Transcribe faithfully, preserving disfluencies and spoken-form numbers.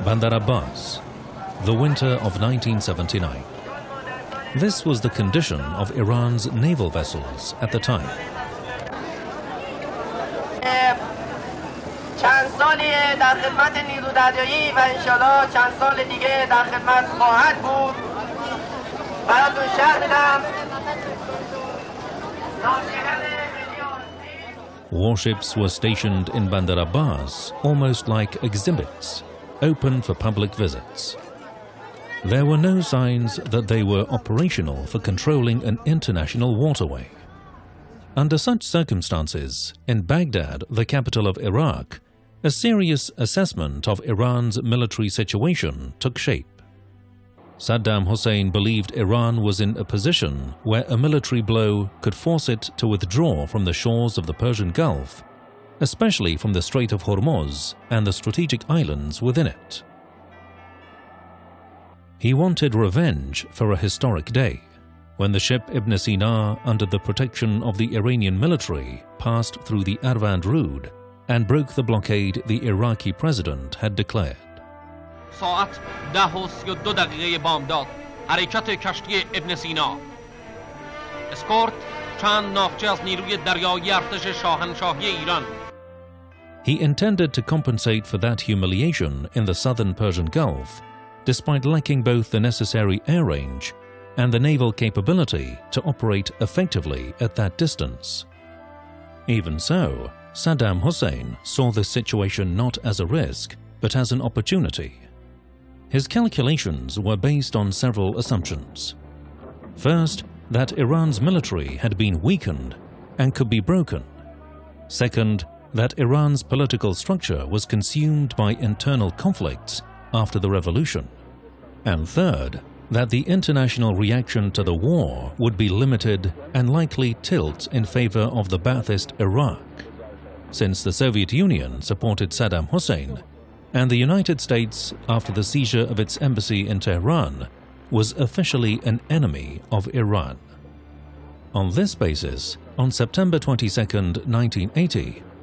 Bandar Abbas, the winter of nineteen seventy-nine. This was the condition of Iran's naval vessels at the time. Warships were stationed in Bandar Abbas almost like exhibits, open for public visits. There were no signs that they were operational for controlling an international waterway. Under such circumstances, in Baghdad, the capital of Iraq, a serious assessment of Iran's military situation took shape. Saddam Hussein believed Iran was in a position where a military blow could force it to withdraw from the shores of the Persian Gulf, especially from the Strait of Hormuz and the strategic islands within it. He wanted revenge for a historic day, when the ship Ibn Sina, under the protection of the Iranian military, passed through the Arvand Road and broke the blockade the Iraqi president had declared. ساعت ده و سی و دو دقیقه بامداد حرکت کشتی ابن سینا اسکورت چند ناوچه از نیروی دریایی ارتش شاهنشاهی ایران. He intended to compensate for that humiliation in the southern Persian Gulf, despite lacking both the necessary air range and the naval capability to operate effectively at that distance. Even so, Saddam Hussein saw this situation not as a risk, but as an opportunity. His calculations were based on several assumptions. First, that Iran's military had been weakened and could be broken. Second, that Iran's political structure was consumed by internal conflicts after the revolution. And third, that the international reaction to the war would be limited and likely tilt in favor of the Ba'athist Iraq, since the Soviet Union supported Saddam Hussein, and the United States, after the seizure of its embassy in Tehran, was officially an enemy of Iran. On this basis, on September twenty-second, nineteen eighty,